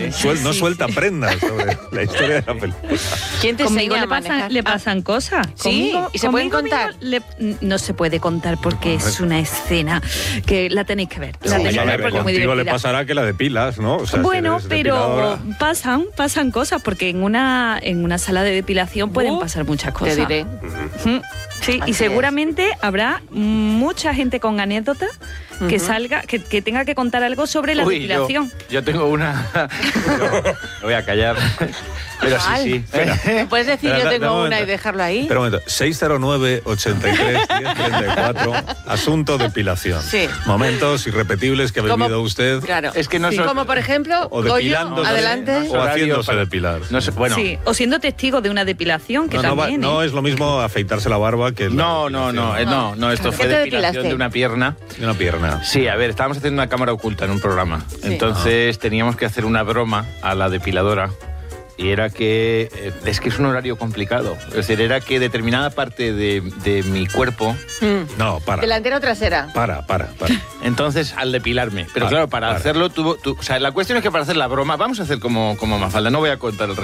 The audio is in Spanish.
no suelta prendas sobre la historia de la película. ¿Quién te Conmigo enseña a le pasan cosas. Sí, ¿y se pueden contar? No se puede contar porque es una escena que la tenéis que ver. La tenéis que ver porque es muy Contigo le divertida. pasará que la depilas, ¿no? O sea, Bueno, si eres pero depiladora. pasan cosas porque en una sala de depilación pueden pasar muchas cosas. Te diré. Sí, Así y seguramente habrra mucha gente con anécdotas que salga, que tenga que contar algo sobre la depilación. Yo tengo una... Me voy a callar. Pero sí. Espera. ¿Puedes decir Espera, yo da un tengo una momento. y dejarlo ahí? Espera un momento. 609-83-1034, asunto depilación. Sí. Momentos irrepetibles que ha Como- vivido usted. Claro. Es que no Sí. son- Como por ejemplo, O Goyo, depilándose, adelante. o haciéndose para- depilar. No sé, bueno. Sí, o siendo testigo de una depilación, que No, también. no es lo mismo afeitarse la barba que la No, depilación esto ¿Qué fue te depilación depilaste? de una pierna. de una pierna. Sí, a ver, estábamos haciendo una cámara oculta en un programa. Entonces teníamos que hacer una broma a la depiladora. Y era que, es que es un horario complicado. Es decir, era que determinada parte de mi cuerpo, No, para. ¿Delantera o trasera? Para. entonces al depilarme. Pero Para, claro, para para. hacerlo, o sea, la cuestión es que para hacer la broma, vamos a hacer como Mafalda, no voy a contar el